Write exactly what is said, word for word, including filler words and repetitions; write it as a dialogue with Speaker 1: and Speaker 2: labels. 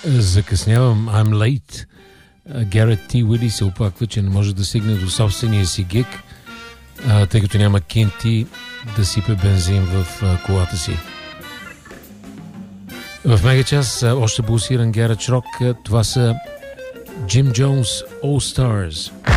Speaker 1: Закъснявам, I'm late. Гарет Т. Уили се оплаква, че не може да стигне до собствения си гиг, а, тъй като няма кинти да сипе бензин в а, колата си. В мегачас а, още пулсиран гараж рок. Това са Jim Jones All Stars.